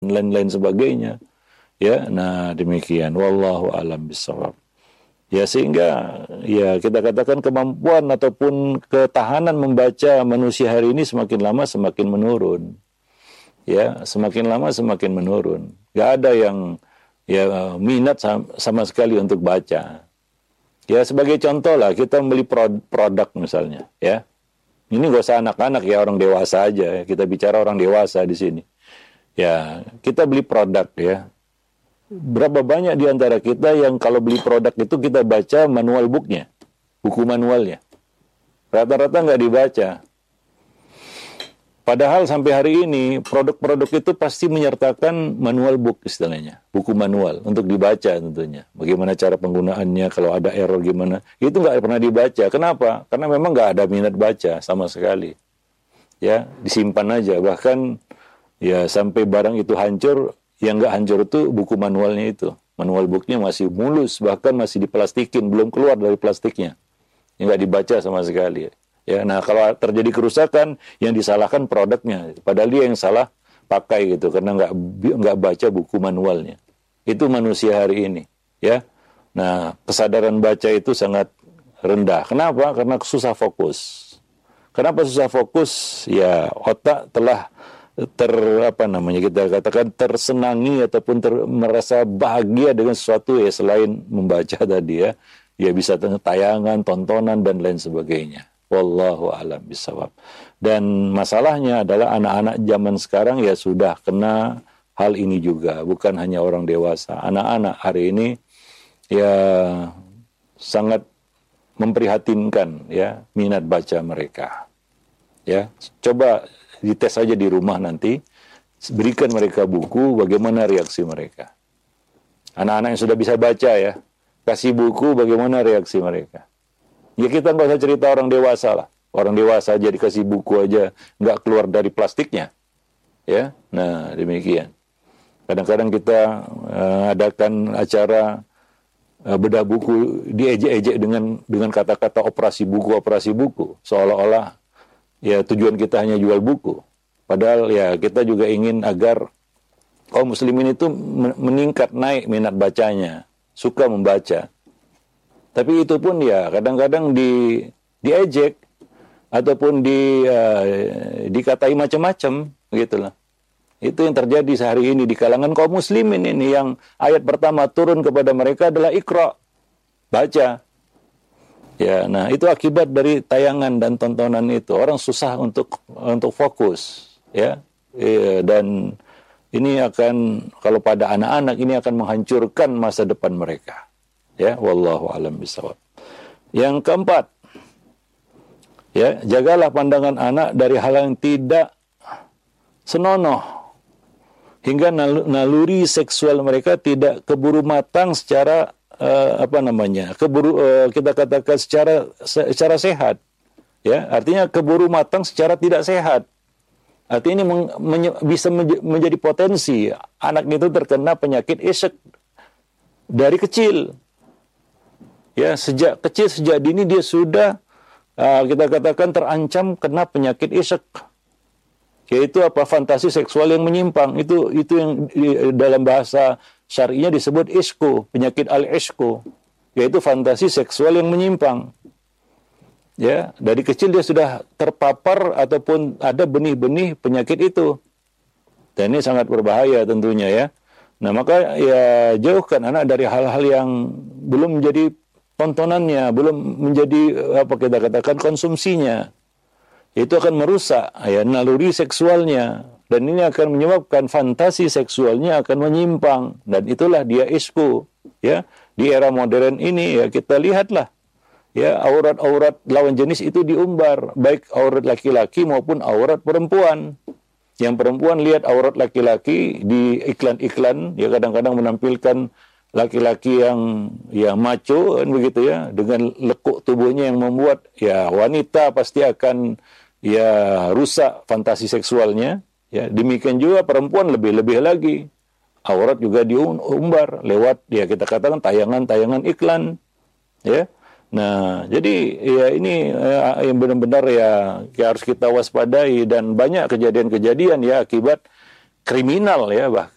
lain-lain sebagainya. Ya, nah demikian. Wallahu a'lam bishawab. Ya, sehingga ya kita katakan kemampuan ataupun ketahanan membaca manusia hari ini semakin lama semakin menurun. Ya, semakin lama semakin menurun. Gak ada yang ya minat sama sekali untuk baca. Ya, sebagai contoh lah, kita membeli produk misalnya, ya. Ini gak usah anak-anak ya, orang dewasa aja. Kita bicara orang dewasa di sini. Ya, kita beli produk ya. Berapa banyak di antara kita yang kalau beli produk itu kita baca manual booknya, buku manualnya. Rata-rata nggak dibaca. Padahal sampai hari ini produk-produk itu pasti menyertakan manual book istilahnya, buku manual untuk dibaca tentunya. Bagaimana cara penggunaannya, kalau ada error gimana, itu nggak pernah dibaca. Kenapa? Karena memang nggak ada minat baca sama sekali. Ya, disimpan aja. Bahkan ya sampai barang itu hancur. Yang nggak hancur itu buku manualnya itu. Manual booknya masih mulus, bahkan masih diplastikin, belum keluar dari plastiknya. Yang nggak dibaca sama sekali. Ya, nah kalau terjadi kerusakan, yang disalahkan produknya. Padahal dia yang salah pakai gitu, karena nggak baca buku manualnya. Itu manusia hari ini. Ya, nah kesadaran baca itu sangat rendah. Kenapa? Karena susah fokus. Kenapa susah fokus? Ya, otak telah kita katakan tersenangi ataupun merasa bahagia dengan sesuatu ya selain membaca tadi ya bisa tayangan, tontonan dan lain sebagainya. Wallahu a'lam bishawab. Dan masalahnya adalah anak-anak zaman sekarang ya sudah kena hal ini juga, bukan hanya orang dewasa. Anak-anak hari ini ya sangat memprihatinkan ya minat baca mereka. Ya, coba dites aja di rumah nanti, berikan mereka buku, bagaimana reaksi mereka. Anak-anak yang sudah bisa baca ya, kasih buku, bagaimana reaksi mereka. Ya kita nggak usah cerita orang dewasa lah. Orang dewasa aja dikasih buku aja, nggak keluar dari plastiknya. Ya, nah demikian. Kadang-kadang kita adakan acara bedah buku, diejek-ejek dengan kata-kata operasi buku, seolah-olah ya tujuan kita hanya jual buku. Padahal ya kita juga ingin agar kaum muslimin itu meningkat, naik minat bacanya, suka membaca. Tapi itu pun ya kadang-kadang diejek ataupun dikatai macam-macam gitulah. Itu yang terjadi sehari ini di kalangan kaum muslimin ini, yang ayat pertama turun kepada mereka adalah Iqra, baca. Ya, nah itu akibat dari tayangan dan tontonan itu. Orang susah untuk fokus, ya. Dan ini akan, kalau pada anak-anak ini akan menghancurkan masa depan mereka. Ya, wallahu a'lam bishawab. Yang keempat, ya, jagalah pandangan anak dari hal yang tidak senonoh, hingga naluri seksual mereka tidak keburu matang secara kita katakan secara sehat, ya, artinya keburu matang secara tidak sehat. Artinya ini bisa menjadi potensi anak itu terkena penyakit isyak dari kecil, ya, sejak kecil, sejak dini dia sudah kita katakan terancam kena penyakit isyak, yaitu fantasi seksual yang menyimpang. Itu yang dalam bahasa syar'inya disebut isku, penyakit al-isku, yaitu fantasi seksual yang menyimpang. Ya, dari kecil dia sudah terpapar ataupun ada benih-benih penyakit itu. Dan ini sangat berbahaya tentunya ya. Nah, maka ya jauhkan anak dari hal-hal yang belum menjadi tontonannya, belum menjadi kita katakan konsumsinya. Itu akan merusak ya naluri seksualnya. Dan ini akan menyebabkan fantasi seksualnya akan menyimpang. Dan itulah dia isku. Ya, di era modern ini ya kita lihatlah. Ya, aurat-aurat lawan jenis itu diumbar. Baik aurat laki-laki maupun aurat perempuan. Yang perempuan lihat aurat laki-laki di iklan-iklan. Ya, kadang-kadang menampilkan laki-laki yang ya macho begitu ya. Dengan lekuk tubuhnya yang membuat ya wanita pasti akan ya rusak fantasi seksualnya. Ya, demikian juga perempuan lebih-lebih lagi. Aurat juga diumbar lewat ya kita katakan tayangan-tayangan iklan. Ya. Nah, jadi ya ini yang benar-benar ya harus kita waspadai, dan banyak kejadian-kejadian ya akibat kriminal ya